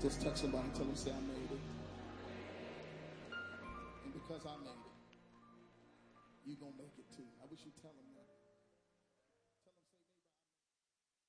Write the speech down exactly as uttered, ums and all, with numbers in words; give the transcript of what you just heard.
Just touch somebody and tell them, say, I made it. And because I made it, you're going to make it too. I wish you'd tell them that.